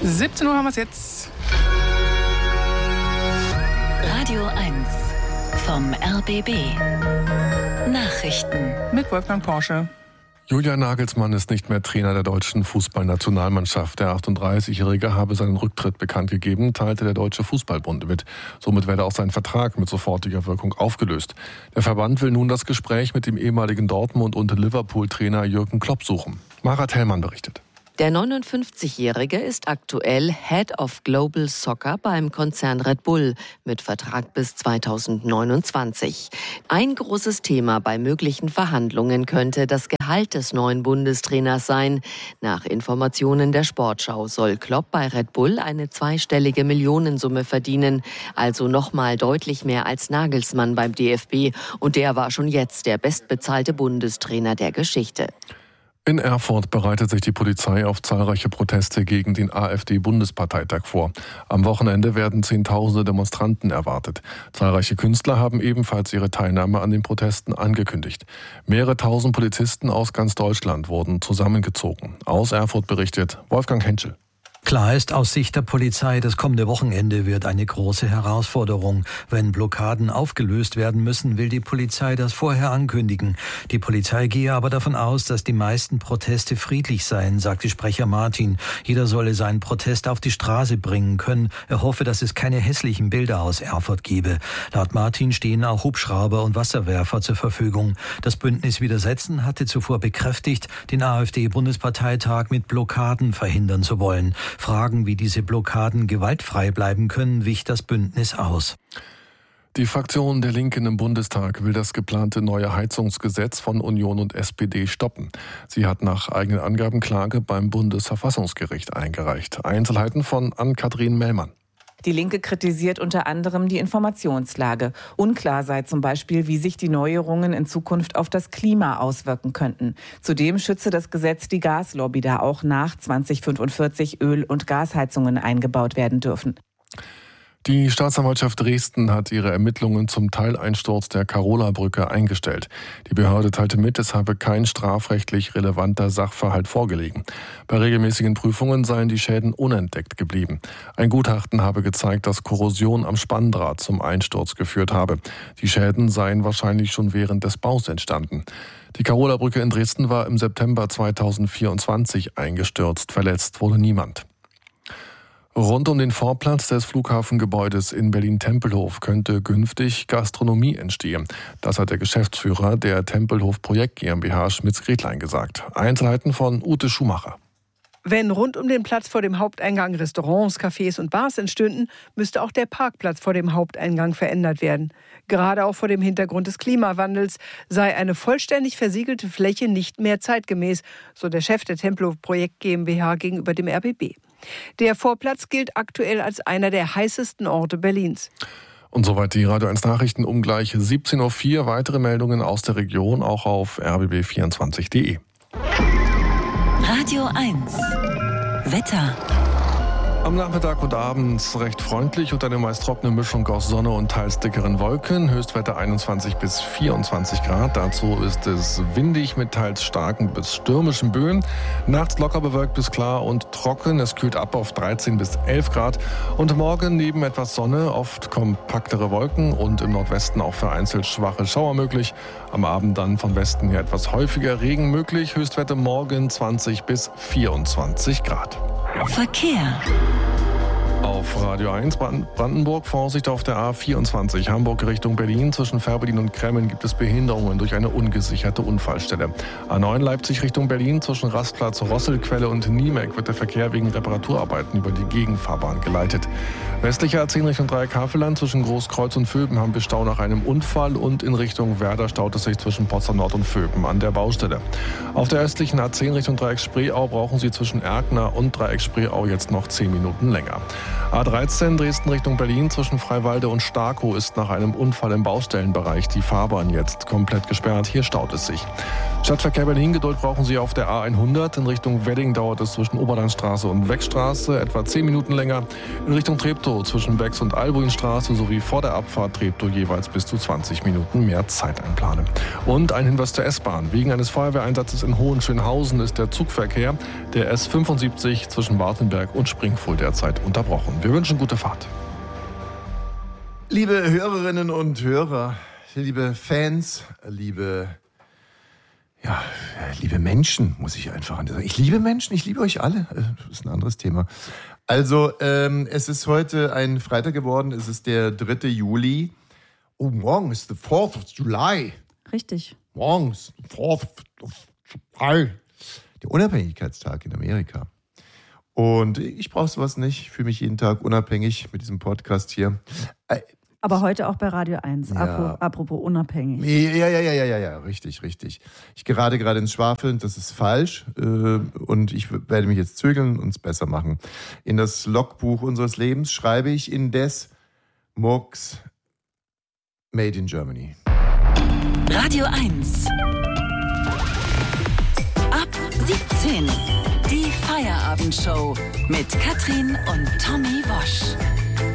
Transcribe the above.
17 Uhr haben wir es jetzt. Radio 1 vom RBB. Nachrichten Mit Wolfgang Porsche. Julian Nagelsmann ist nicht mehr Trainer der deutschen Fußballnationalmannschaft. Der 38-Jährige habe seinen Rücktritt bekannt gegeben, teilte der Deutsche Fußballbund mit. Somit werde auch sein Vertrag mit sofortiger Wirkung aufgelöst. Der Verband will nun das Gespräch mit dem ehemaligen Dortmund- und Liverpool-Trainer Jürgen Klopp suchen. Marat Hellmann berichtet. Der 59-Jährige ist aktuell Head of Global Soccer beim Konzern Red Bull mit Vertrag bis 2029. Ein großes Thema bei möglichen Verhandlungen könnte das Gehalt des neuen Bundestrainers sein. Nach Informationen der Sportschau soll Klopp bei Red Bull eine zweistellige Millionensumme verdienen, also nochmal deutlich mehr als Nagelsmann beim DFB. Und der war schon jetzt der bestbezahlte Bundestrainer der Geschichte. In Erfurt bereitet sich die Polizei auf zahlreiche Proteste gegen den AfD-Bundesparteitag vor. Am Wochenende werden Zehntausende Demonstranten erwartet. Zahlreiche Künstler haben ebenfalls ihre Teilnahme an den Protesten angekündigt. Mehrere tausend Polizisten aus ganz Deutschland wurden zusammengezogen. Aus Erfurt berichtet Wolfgang Henschel. Klar ist aus Sicht der Polizei, das kommende Wochenende wird eine große Herausforderung. Wenn Blockaden aufgelöst werden müssen, will die Polizei das vorher ankündigen. Die Polizei gehe aber davon aus, dass die meisten Proteste friedlich seien, sagte Sprecher Martin. Jeder solle seinen Protest auf die Straße bringen können. Er hoffe, dass es keine hässlichen Bilder aus Erfurt gebe. Laut Martin stehen auch Hubschrauber und Wasserwerfer zur Verfügung. Das Bündnis Widersetzen hatte zuvor bekräftigt, den AfD-Bundesparteitag mit Blockaden verhindern zu wollen. Fragen, wie diese Blockaden gewaltfrei bleiben können, wich das Bündnis aus. Die Fraktion der Linken im Bundestag will das geplante neue Heizungsgesetz von Union und SPD stoppen. Sie hat nach eigenen Angaben Klage beim Bundesverfassungsgericht eingereicht. Einzelheiten von Ann-Kathrin Mellmann. Die Linke kritisiert unter anderem die Informationslage. Unklar sei zum Beispiel, wie sich die Neuerungen in Zukunft auf das Klima auswirken könnten. Zudem schütze das Gesetz die Gaslobby, da auch nach 2045 Öl- und Gasheizungen eingebaut werden dürfen. Die Staatsanwaltschaft Dresden hat ihre Ermittlungen zum Teileinsturz der Carola-Brücke eingestellt. Die Behörde teilte mit, es habe kein strafrechtlich relevanter Sachverhalt vorgelegen. Bei regelmäßigen Prüfungen seien die Schäden unentdeckt geblieben. Ein Gutachten habe gezeigt, dass Korrosion am Spanndraht zum Einsturz geführt habe. Die Schäden seien wahrscheinlich schon während des Baus entstanden. Die Carola-Brücke in Dresden war im September 2024 eingestürzt. Verletzt wurde niemand. Rund um den Vorplatz des Flughafengebäudes in Berlin-Tempelhof könnte künftig Gastronomie entstehen. Das hat der Geschäftsführer der Tempelhof Projekt GmbH Schmitz-Gretlein gesagt. Einzelheiten von Ute Schumacher. Wenn rund um den Platz vor dem Haupteingang Restaurants, Cafés und Bars entstünden, müsste auch der Parkplatz vor dem Haupteingang verändert werden. Gerade auch vor dem Hintergrund des Klimawandels sei eine vollständig versiegelte Fläche nicht mehr zeitgemäß, so der Chef der Tempelhof Projekt GmbH gegenüber dem RBB. Der Vorplatz gilt aktuell als einer der heißesten Orte Berlins. Und soweit die Radio 1 Nachrichten um gleich 17.04 Uhr. Weitere Meldungen aus der Region auch auf rbb24.de. Radio 1 Wetter. Am Nachmittag und abends recht freundlich und eine meist trockene Mischung aus Sonne und teils dickeren Wolken. Höchstwerte 21 bis 24 Grad. Dazu ist es windig mit teils starken bis stürmischen Böen. Nachts locker bewölkt bis klar und trocken. Es kühlt ab auf 13 bis 11 Grad. Und morgen neben etwas Sonne oft kompaktere Wolken und im Nordwesten auch vereinzelt schwache Schauer möglich. Am Abend dann von Westen her etwas häufiger Regen möglich. Höchstwerte morgen 20 bis 24 Grad. Verkehr. Auf Radio 1 Brandenburg, Vorsicht auf der A24 Hamburg Richtung Berlin. Zwischen Fährberlin und Kremmen gibt es Behinderungen durch eine ungesicherte Unfallstelle. A9 Leipzig Richtung Berlin. Zwischen Rastplatz Rosselquelle und Niemek wird der Verkehr wegen Reparaturarbeiten über die Gegenfahrbahn geleitet. Westlicher A10 Richtung Dreieck-Havelland. Zwischen Großkreuz und Vöben haben wir Stau nach einem Unfall. Und in Richtung Werder staut es sich zwischen Potsdam Nord und Vöben an der Baustelle. Auf der östlichen A10 Richtung Dreieck Spreeau brauchen Sie zwischen Erkner und Dreieck Spreeau jetzt noch 10 Minuten länger. A13 Dresden Richtung Berlin zwischen Freiwalde und Starkow ist nach einem Unfall im Baustellenbereich die Fahrbahn jetzt komplett gesperrt. Hier staut es sich. Stadtverkehr Berlin, Geduld brauchen Sie auf der A100. In Richtung Wedding dauert es zwischen Oberlandstraße und Weckstraße etwa 10 Minuten länger. In Richtung Treptow zwischen Becks und Albuinstraße sowie vor der Abfahrt Treptow jeweils bis zu 20 Minuten mehr Zeit einplanen. Und ein Hinweis zur S-Bahn. Wegen eines Feuerwehreinsatzes in Hohenschönhausen ist der Zugverkehr der S75 zwischen Wartenberg und Springfuhl derzeit unterbrochen. Wir wünschen gute Fahrt. Liebe Hörerinnen und Hörer, liebe Fans, liebe Menschen, muss ich einfach sagen. Ich liebe Menschen, ich liebe euch alle. Das ist ein anderes Thema. Also, es ist heute ein Freitag geworden, es ist der 3. Juli. Oh, morgen ist the 4th of July. Richtig. Morgen ist the 4th of July. Der Unabhängigkeitstag in Amerika. Und ich brauche sowas nicht. Ich fühle mich jeden Tag unabhängig mit diesem Podcast hier. Aber heute auch bei Radio 1, ja. Apropos unabhängig. Ja, richtig. Ich gerate gerade ins Schwafeln, das ist falsch. Und ich werde mich jetzt zügeln und es besser machen. In das Logbuch unseres Lebens schreibe ich indes Murks Made in Germany. Radio 1. Ab 17. Die Feierabendshow mit Katrin und Tommy